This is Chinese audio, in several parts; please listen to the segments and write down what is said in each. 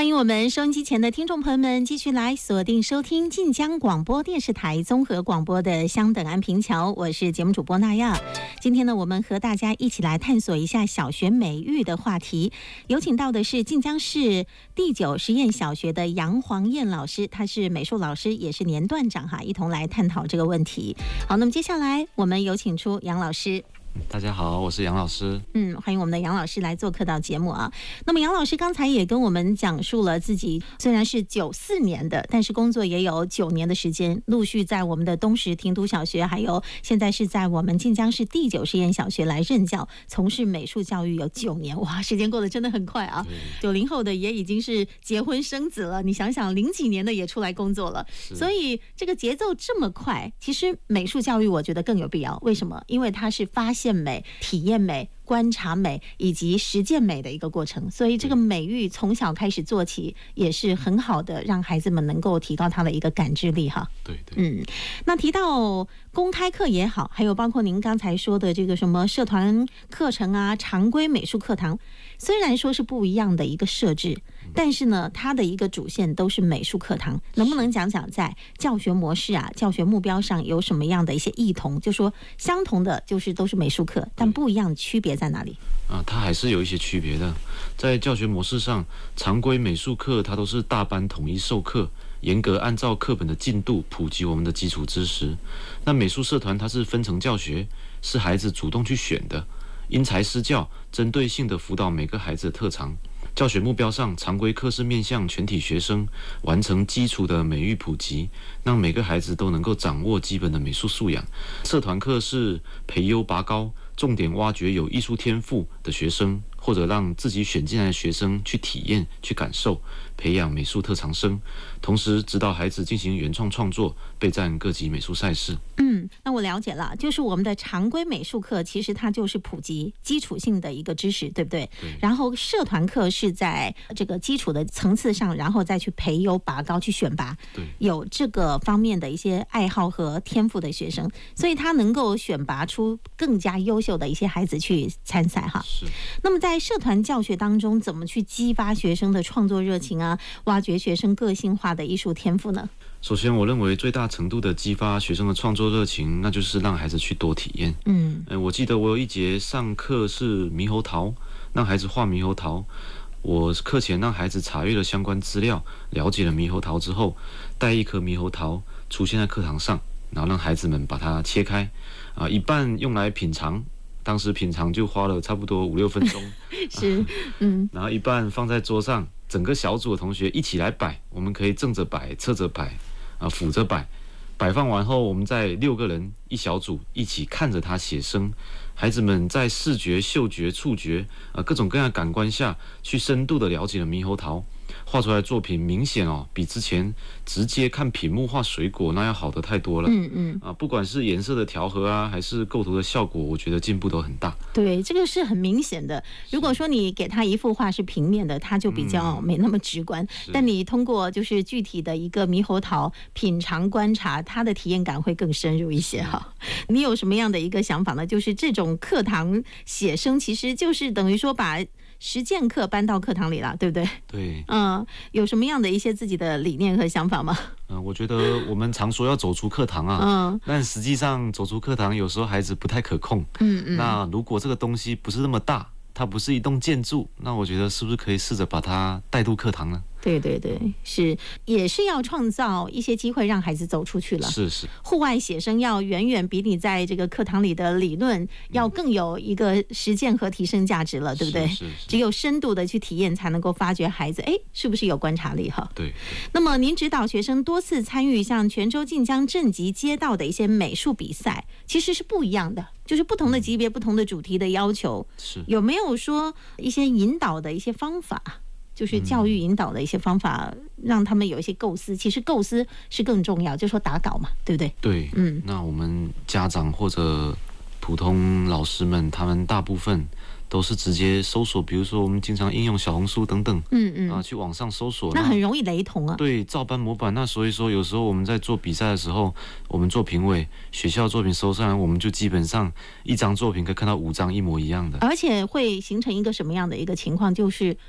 欢迎我们收音机前的听众朋友们继续来锁定收听晋江广播电视台综合广播的相等安平桥，我是节目主播娜亚。今天呢，我们和大家一起来探索一下小学美育的话题，有请到的是晋江市第9实验小学的杨黄燕老师，他是美术老师，也是年段长哈，一同来探讨这个问题。好，那么接下来我们有请出杨老师。 大家好，我是杨老师。 欢迎我们的杨老师来做客到节目啊。那么杨老师刚才也跟我们讲述了自己虽然是94年的，但是工作也有9年的时间，陆续在我们的东石庭都小学，还有现在是在我们晋江市第9实验小学来任教，从事美术教育有9年。哇，时间过得真的很快啊！90后的也已经是结婚生子了，你想想00几年的也出来工作了，所以这个节奏这么快，其实美术教育我觉得更有必要。为什么？因为它是发现美、体验美、观察美以及实践美的一个过程，所以这个美育从小开始做起，也是很好的让孩子们能够提高他的一个感知力哈。 对对， 那提到公开课也好，还有包括您刚才说的这个什么社团课程啊、常规美术课堂，虽然说是不一样的一个设置，但是呢，它的一个主线都是美术课堂。能不能讲讲在教学模式啊、教学目标上有什么样的一些异同？就说相同的就是都是美术课，但不一样的区别在哪里？ 它还是有一些区别的。在教学模式上，常规美术课它都是大班统一授课，严格按照课本的进度普及我们的基础知识。那美术社团它是分层教学，是孩子主动去选的，因材施教，针对性的辅导每个孩子的特长。教学目标上，常规课是面向全体学生，完成基础的美育普及，让每个孩子都能够掌握基本的美术素养。社团课是培优拔高，重点挖掘有艺术天赋的学生，或者让自己选进来的学生去体验、去感受，培养美术特长生，同时指导孩子进行原创创作，备战各级美术赛事。 那我了解了，就是我们的常规美术课其实它就是普及基础性的一个知识，对不对？ 对。 然后社团课是在这个基础的层次上，然后再去培优拔高，去选拔有这个方面的一些爱好和天赋的学生，所以他能够选拔出更加优秀的一些孩子去参赛哈。 是。 那么在社团教学当中，怎么去激发学生的创作热情啊，挖掘学生个性化的艺术天赋呢？ 首先，我认为最大程度的激发学生的创作热情，那就是让孩子去多体验。我记得我有一节上课是猕猴桃，让孩子画猕猴桃。我课前让孩子查阅了相关资料，了解了猕猴桃之后，带一颗猕猴桃出现在课堂上，然后让孩子们把它切开，一半用来品尝。当时品尝就花了差不多5-6分钟， 是， 然后一半放在桌上，整个小组的同学一起来摆，我们可以正着摆、侧着摆，俯着摆。摆放完后，我们再6个人一小组一起看着它写生。孩子们在视觉、嗅觉、触觉各种各样的感官下去深度的了解了猕猴桃。画出来的作品明显比之前直接看屏幕画水果那要好得太多了。不管是颜色的调和啊，还是构图的效果，我觉得进步都很大。 对，这个是很明显的。如果说你给他一幅画是平面的，他就比较没那么直观。但你通过就是具体的一个猕猴桃品尝观察，他的体验感会更深入一些哈。你有什么样的一个想法呢？就是这种课堂写生，其实就是等于说把实践课搬到课堂里了，对不对？ 对。 有什么样的一些自己的理念和想法吗？ 我觉得我们常说要走出课堂啊，但实际上走出课堂有时候孩子不太可控。那如果这个东西不是那么大，它不是一栋建筑，那我觉得是不是可以试着把它带入课堂呢？ 对对对，是，也是要创造一些机会让孩子走出去了。 是。 户外写生要远远比你在这个课堂里的理论要更有一个实践和提升价值了，对不对？ 是。 只有深度的去体验，才能够发掘孩子，是不是有观察力哈？ 对。 那么您指导学生多次参与像泉州晋江镇级街道的一些美术比赛，其实是不一样的，就是不同的级别、不同的主题的要求。 是。 有没有说一些引导的一些方法？就是教育引导的一些方法，让他们有一些构思。其实构思是更重要，就说打稿嘛，对不对？ 对，那我们家长或者普通老师们，他们大部分都是直接搜索，比如说我们经常应用小红书等等，去网上搜索， 那很容易雷同啊。 对，照搬模板。那所以说，有时候我们在做比赛的时候，我们做评委，学校作品收上来，我们就基本上一张作品可以看到5张一模一样的， 而且会形成一个什么样的一个情况，就是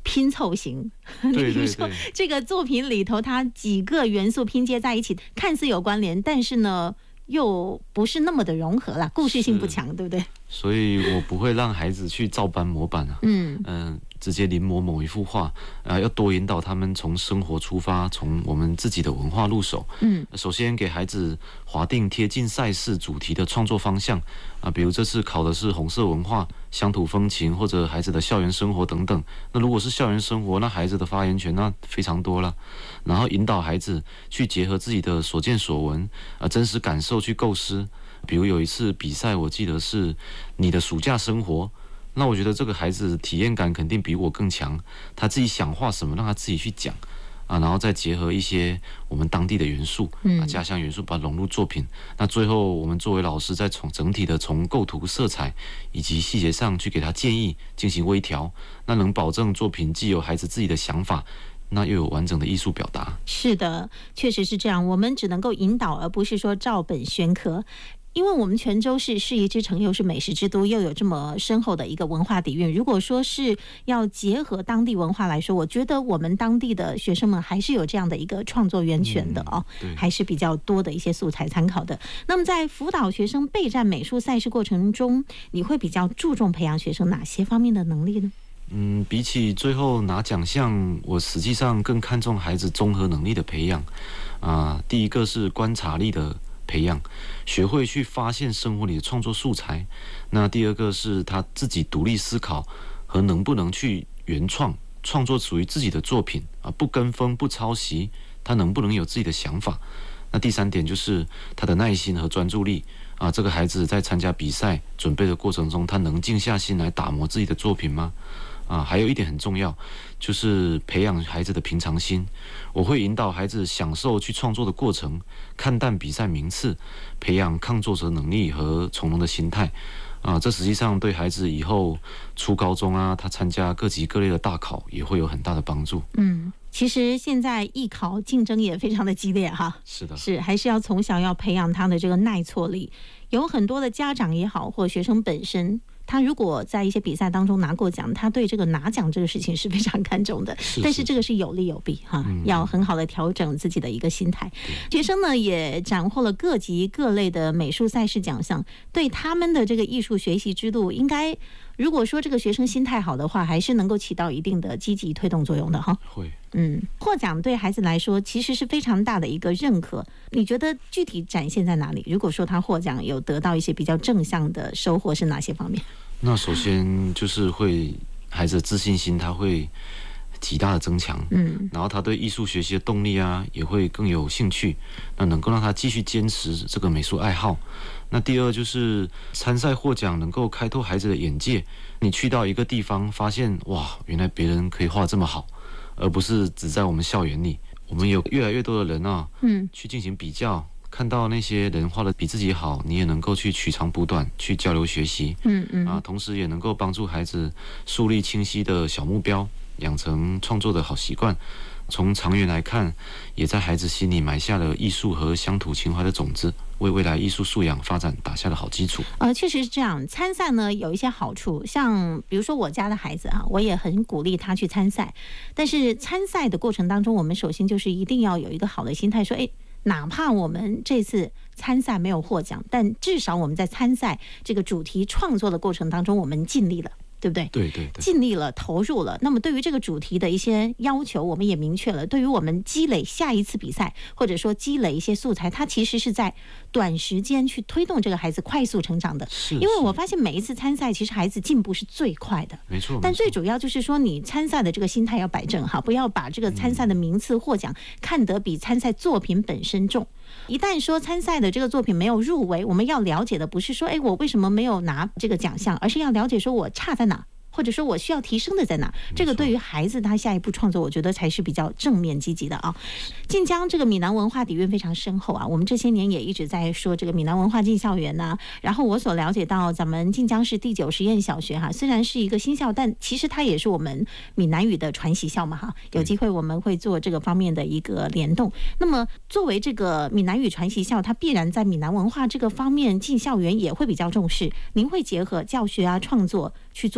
拼凑型。 对比如说这个作品里头，它几个元素拼接在一起，看似有关联，但是呢又不是那么的融合啦，故事性不强，对不对？ 所以我不会让孩子去照搬模板啊，直接临摹某一幅画，要多引导他们从生活出发，从我们自己的文化入手。首先给孩子划定贴近赛事主题的创作方向啊，比如这次考的是红色文化、乡土风情或者孩子的校园生活等等。那如果是校园生活，那孩子的发言权那非常多了。然后引导孩子去结合自己的所见所闻真实感受去构思。比如有一次比赛，我记得是你的暑假生活，那我觉得这个孩子体验感肯定比我更强，他自己想画什么，让他自己去讲然后再结合一些我们当地的元素家乡元素，把它融入作品。那最后我们作为老师，再从整体的从构图、色彩以及细节上去给他建议，进行微调，那能保证作品既有孩子自己的想法，那又有完整的艺术表达。 是的，确实是这样，我们只能够引导，而不是说照本宣科。因为我们泉州市是一之城，又是美食之都，又有这么深厚的一个文化底蕴。如果说是要结合当地文化来说，我觉得我们当地的学生们还是有这样的一个创作源泉的哦，还是比较多的一些素材参考的。那么在辅导学生备战美术赛事过程中，你会比较注重培养学生哪些方面的能力呢？ 比起最后拿奖项，我实际上更看重孩子综合能力的培养第一个是观察力的培养，学会去发现生活里的创作素材。那第二个是他自己独立思考和能不能去原创作属于自己的作品不跟风不抄袭，他能不能有自己的想法。那第三点就是他的耐心和专注力这个孩子在参加比赛准备的过程中，他能静下心来打磨自己的作品吗？还有一点很重要，就是培养孩子的平常心。我会引导孩子享受去创作的过程，看淡比赛名次，培养抗挫折能力和从容的心态这实际上对孩子以后初高中他参加各级各类的大考也会有很大的帮助。 其实现在艺考竞争也非常的激烈哈， 是的， 是还是要从小要培养他的这个耐挫力。有很多的家长也好，或学生本身，他如果在一些比赛当中拿过奖，他对这个拿奖这个事情是非常看重的。但是这个是有利有弊哈，要很好的调整自己的一个心态。学生呢也斩获了各级各类的美术赛事奖项，对他们的这个艺术学习之路，应该如果说这个学生心态好的话，还是能够起到一定的积极推动作用的哈。 会。 获奖对孩子来说其实是非常大的一个认可。你觉得具体展现在哪里？如果说他获奖有得到一些比较正向的收获，是哪些方面？ 那首先就是会孩子的自信心，他会极大的增强，然后他对艺术学习的动力也会更有兴趣，那能够让他继续坚持这个美术爱好。那第二就是参赛获奖能够开拓孩子的眼界，你去到一个地方发现哇，原来别人可以画这么好，而不是只在我们校园里。我们有越来越多的人去进行比较，看到那些人画的比自己好，你也能够去取长补短，去交流学习，同时也能够帮助孩子树立清晰的小目标，养成创作的好习惯。从长远来看，也在孩子心里埋下了艺术和乡土情怀的种子，为未来艺术素养发展打下了好基础。 确实是这样。参赛呢有一些好处，像比如说我家的孩子我也很鼓励他去参赛。但是参赛的过程当中，我们首先就是一定要有一个好的心态，说哪怕我们这次参赛没有获奖，但至少我们在参赛这个主题创作的过程当中，我们尽力了。对不对？ 对对对， 尽力了，投入了。那么对于这个主题的一些要求，我们也明确了。对于我们积累下一次比赛，或者说积累一些素材，它其实是在短时间去推动这个孩子快速成长的。因为我发现每一次参赛，其实孩子进步是最快的。 没错。 但最主要就是说，你参赛的这个心态要摆正哈，不要把这个参赛的名次获奖看得比参赛作品本身重。一旦说参赛的这个作品没有入围，我们要了解的不是说我为什么没有拿这个奖项，而是要了解说我差在哪，或者说我需要提升的在哪。这个对于孩子他下一步创作，我觉得才是比较正面积极的晋江这个闽南文化底蕴非常深厚我们这些年也一直在说这个闽南文化进校园然后我所了解到咱们晋江市第9实验小学虽然是一个新校，但其实它也是我们闽南语的传习校嘛有机会我们会做这个方面的一个联动。那么作为这个闽南语传习校，它必然在闽南文化这个方面进校园也会比较重视。您会结合教学创作去做一些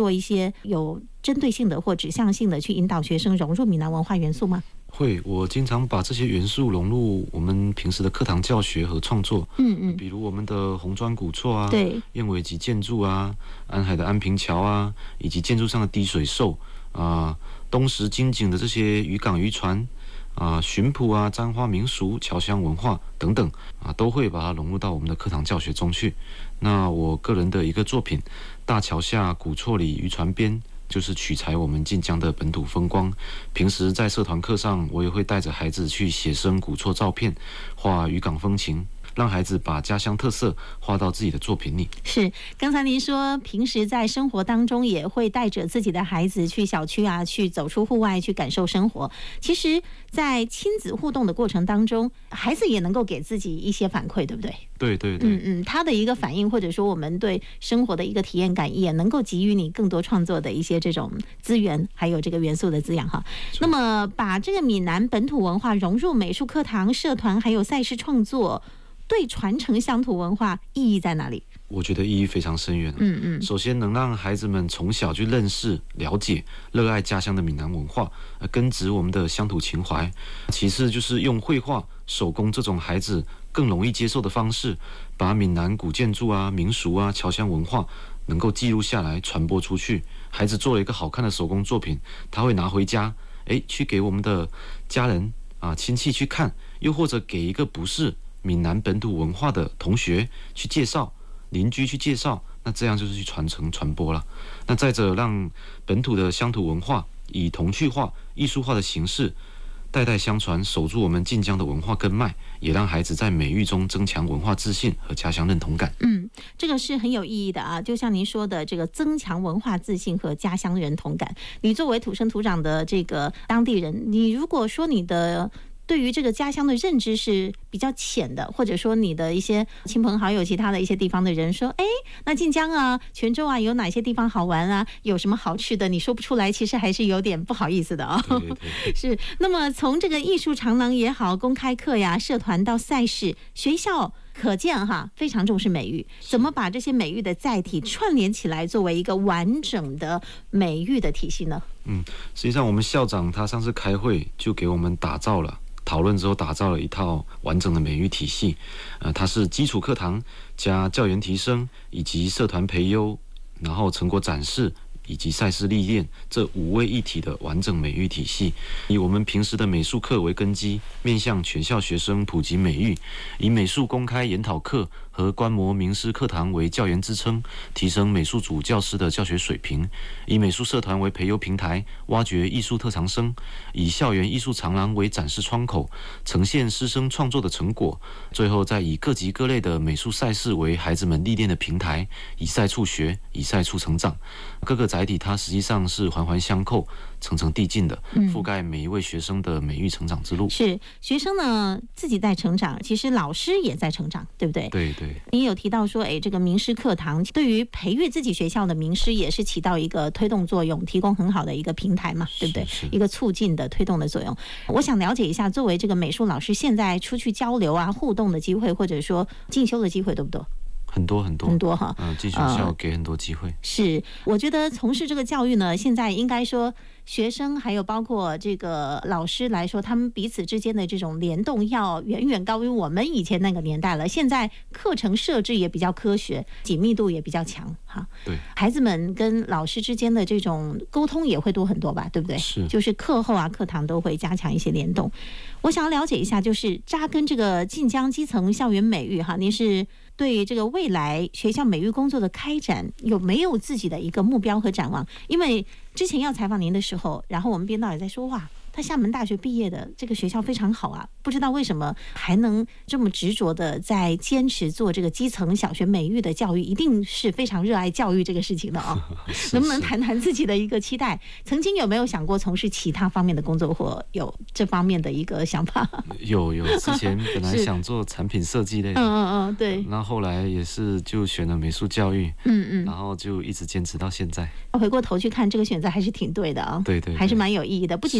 些有针对性的或指向性的去引导学生融入闽南文化元素吗？ 会，我经常把这些元素融入我们平时的课堂教学和创作。比如我们的红砖古厝啊， 对， 燕尾级建筑啊，安海的安平桥啊，以及建筑上的滴水兽啊，东石金井的这些渔港渔船啊，巡捕啊，簪花民俗、侨乡文化等等啊，都会把它融入到我们的课堂教学中去。那我个人的一个作品《大桥下古厝里渔船边》，就是取材我们晋江的本土风光。平时在社团课上，我也会带着孩子去写生古厝照片，画渔港风情，让孩子把家乡特色画到自己的作品里。 是，刚才您说平时在生活当中也会带着自己的孩子去小区啊，去走出户外去感受生活。其实在亲子互动的过程当中，孩子也能够给自己一些反馈，对不对？ 对对对， 他的一个反应，或者说我们对生活的一个体验感，也能够给予你更多创作的一些这种资源，还有这个元素的滋养哈。那么把这个闽南本土文化融入美术课堂、社团还有赛事创作，对传承乡土文化意义在哪里？ 我觉得意义非常深远。首先能让孩子们从小去认识、了解、热爱家乡的闽南文化，根植我们的乡土情怀。其次就是用绘画、手工这种孩子更容易接受的方式，把闽南古建筑啊、民俗啊、侨乡文化能够记录下来、传播出去。孩子做了一个好看的手工作品，他会拿回家，去给我们的家人啊、亲戚去看，又或者给一个不是闽南本土文化的同学去介绍，邻居去介绍，那这样就是去传承传播了。那再者，让本土的乡土文化以童趣化、艺术化的形式代代相传，守住我们晋江的文化根脉，也让孩子在美育中增强文化自信和家乡认同感。 这个是很有意义的啊，就像您说的，这个增强文化自信和家乡认同感。你作为土生土长的这个当地人，你如果说你的对于这个家乡的认知是比较浅的，或者说你的一些亲朋好友其他的一些地方的人说，那晋江啊、泉州啊有哪些地方好玩啊，有什么好吃的，你说不出来，其实还是有点不好意思的啊。 对是。那么从这个艺术长廊也好，公开课呀、社团到赛事，学校可见哈非常重视美育，怎么把这些美育的载体串联起来，作为一个完整的美育的体系呢？ 实际上我们校长他上次开会就给我们讨论之后打造了一套完整的美育体系，它是基础课堂加教研提升以及社团培优，然后成果展示以及赛事历练这5位一体的完整美育体系。以我们平时的美术课为根基，面向全校学生普及美育，以美术公开研讨课和观摩名师课堂为教研支撑，提升美术组教师的教学水平；以美术社团为培优平台，挖掘艺术特长生；以校园艺术长廊为展示窗口，呈现师生创作的成果；最后再以各级各类的美术赛事为孩子们历练的平台，以赛处学，以赛处成长。各个载体它实际上是环环相扣、层层递进的，覆盖每一位学生的美育成长之路。 是，学生呢自己在成长，其实老师也在成长，对不对？ 对对。 你有提到说，这个名师课堂对于培育自己学校的名师也是起到一个推动作用，提供很好的一个平台嘛，对不对？一个促进的推动的作用。我想了解一下，作为这个美术老师，现在出去交流啊、互动的机会，或者说进修的机会多不多？ 很多哈，进学校给很多机会。 是，我觉得从事这个教育呢，现在应该说学生还有包括这个老师来说，他们彼此之间的这种联动要远远高于我们以前那个年代了。现在课程设置也比较科学，紧密度也比较强哈。 对， 孩子们跟老师之间的这种沟通也会多很多吧，对不对？ 是， 就是课后啊、课堂都会加强一些联动。我想要了解一下，就是扎根这个晋江基层校园美育哈，您是对这个未来学校美育工作的开展有没有自己的一个目标和展望？因为之前要采访您的时候，然后我们编导也在说，哇，他厦门大学毕业的，这个学校非常好啊，不知道为什么还能这么执着的在坚持做这个基层小学美育的教育，一定是非常热爱教育这个事情的啊。能不能谈谈自己的一个期待？曾经有没有想过从事其他方面的工作，或有这方面的一个想法？ 有，之前本来想做产品设计类的， 对。 那后来也是就选了美术教育，然后就一直坚持到现在。 回过头去看，这个选择还是挺对的啊， 对， 还是蛮有意义的。不仅自我成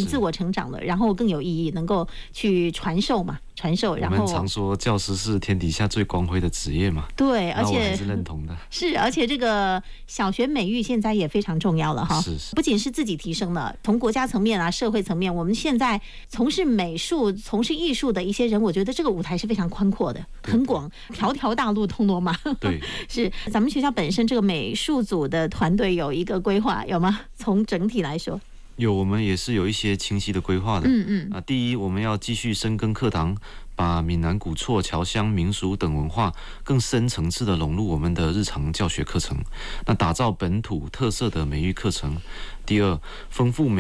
成长了，然后更有意义，能够去传授嘛，传授。然后我们常说教师是天底下最光辉的职业嘛， 对，而且我还是认同的。 是，而且这个小学美育现在也非常重要了哈。 是， 不仅是自己提升了，从国家层面啊、社会层面，我们现在从事美术、从事艺术的一些人，我觉得这个舞台是非常宽阔的，很广，条条大路通罗马。 对， 是咱们学校本身这个美术组的团队有一个规划，有吗？从整体来说。 有，我们也是有一些清晰的规划的。第一，我们要继续深耕课堂，把闽南古厝、侨乡民俗等文化更深层次的融入我们的日常教学课程，那打造本土特色的美育课程。第二，丰富美